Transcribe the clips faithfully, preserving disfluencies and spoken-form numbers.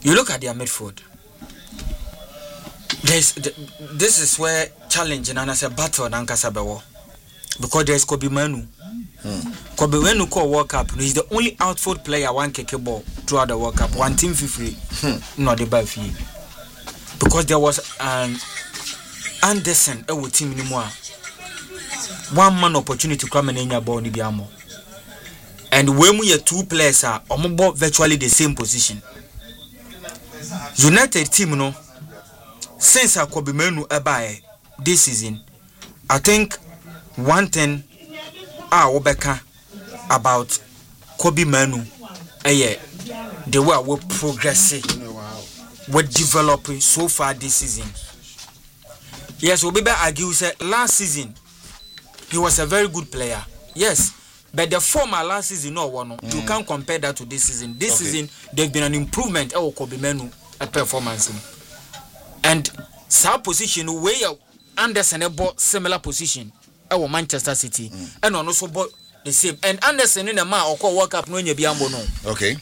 You look at their midfield. There's, this is where challenge and as a battle and Ankasabewo. Because there's Kobe Manu. Hmm. Kobe Manu called World Cup. He's the only outfield player one kick a ball throughout the World Cup. One team for free. Hmm. Not the bad fee. Because there was um, Anderson a uh, team anymore. One man opportunity to come in your ball ni biamo. And when we are two players are almost virtually the same position. United team no. Since I Kobe Manu abaye this season, I think one thing I Obeka about Kobe Manu, eh, the way we're progressing, we're developing so far this season. Yes, Obebe argue say last season he was a very good player. Yes, but the former last season no one. Mm. You can't compare that to this season. This okay. season there's been an improvement of Kobe Manu at performance. And some position where Anderson bought similar position at Manchester City mm. and also bought the same. And Anderson in the man or call World Cup no you be ambo no. Okay.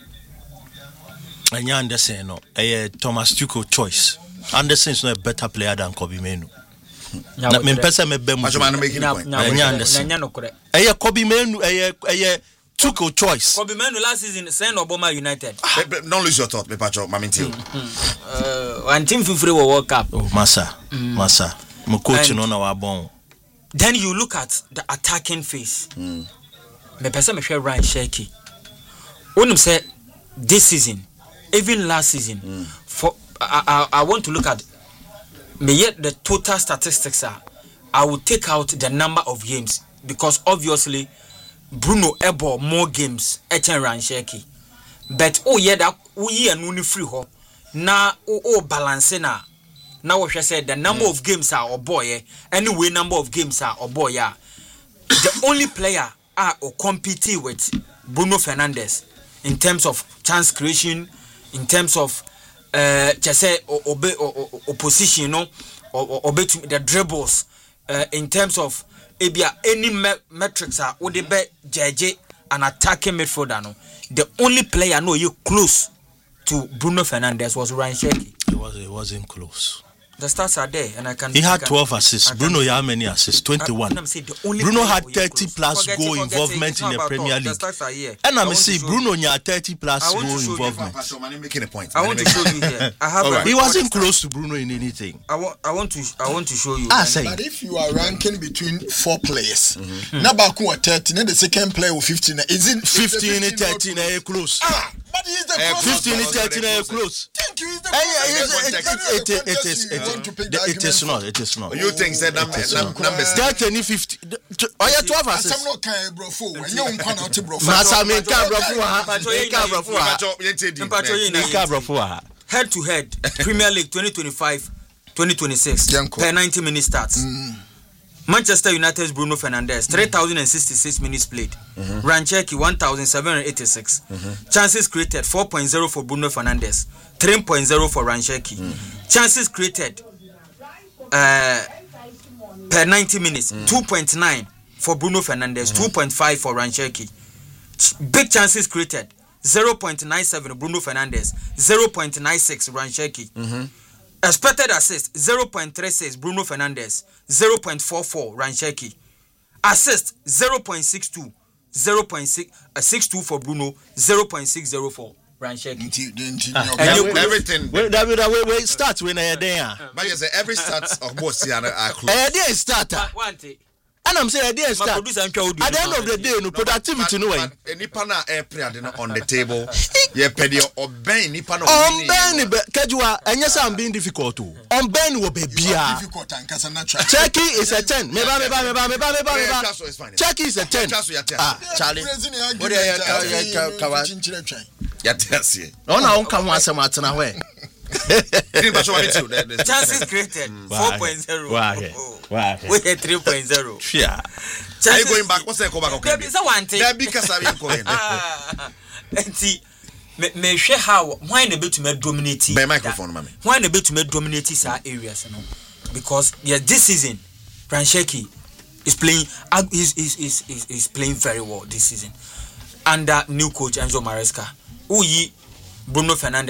And Anderson no, a Thomas Tuchel choice. Anderson is not a better player than Kobe Manu. Na me pesa me be mu. I'm making a point. Anya Anderson. Eh Kobe Manu eh eh Tuchel choice. Kobe Manu last season send Obama United. Don't lose your thought, me pacho, Mamintil. Uh, one team for free World Cup. Oh, Massa, mm. Massa. My coach no na wa bon. Then you look at the attacking phase. Mm. Me person me share Ryan Cherki. When say this season, even last season, mm. for I, I I want to look at me yet the total statistics are. I will take out the number of games because obviously Bruno Ebo more games echen Ryan Cherki. But oh yeah that we here no free ho. Na o o balance na now we said the number mm. of games are or boy eh? Anyway number of games are or boy yeah. The only player are or compete with Bruno Fernandes in terms of chance creation, in terms of uh just say obey or position, you know, or obey the dribbles, uh, in terms of ebia any me metrics are would be J J an attacking midfielder no. The only player no you close to Bruno Fernandes was Ryan Cherki. It was it wasn't close. The stats are there, and I can. He had can, twelve assists. Bruno, how many assists? Twenty-one. I, Bruno had thirty plus forget goal it, involvement in the Premier League. The and I'm see Bruno had thirty plus goal involvement. I'm making a point. I want to show you here. I have. Right. He wasn't close to Bruno in anything. I want. I want to. I want to show you. Ah, say. But if you are ranking between four players, Nabaku mm-hmm. thirteen, then the second player with fifteen. Is it fifteen and thirteen? Are close? Ah, but he's the uh, fifteen and thirteen are close. Thank you. It is. It is. It is not. It is not. You think that numbers? thirty, fifty. Oh yeah, twelve assists. I'm not kind bro. Four. When you can't out bro. Masa me can bro for ha. Head to head, Premier League twenty twenty-five twenty twenty-six per ninety minutes starts. Mm. Manchester United's Bruno Fernandes, three thousand sixty-six minutes played. Mm-hmm. Ryan Cherki, one thousand seven hundred eighty-six. Mm-hmm. Chances created, four point zero for Bruno Fernandes, three point zero for Ryan Cherki. Mm-hmm. Chances created uh, per ninety minutes, mm-hmm. two point nine for Bruno Fernandes, mm-hmm. two point five for Ryan Cherki. Big chances created, zero point nine seven Bruno Fernandes, zero point nine six Ryan Cherki. Mm-hmm. Expected assist zero point three six Bruno Fernandes, zero point four four Ryan Cherki. Assist zero point six two, zero point six two for Bruno, zero point six zero four Ryan Cherki. Ah, and everything. Wait, David, wait, wait, start when I there. But you say every stats of most are close. I didn't start. And I'm saying I didn't start. At the end of the day, no productivity no way. Nipa na airplay on the table. Yeah, pedio obey nipa no. On Ben, Kajua, and yes, I'm being difficult too. On Ben will be beer. Cherki is a ten. Meba, meba, meba, meba, meba, meba. Cherki is a ten. Ah, Charlie. What are you? Yes, no, no, come once a month now. Chances created four point zero. We had three point zero. Yeah. Are you going back? What's that? Go back. There is a one thing. There because I'm going. And see, me share how why the bit to me dominate. By microphone, mommy. Why the bit to me dominate our areas, you know? Because yeah, this season, Ryan Cherki is playing. Is is is is playing very well this season under new coach Enzo Maresca. Who ye Bruno Fernandes.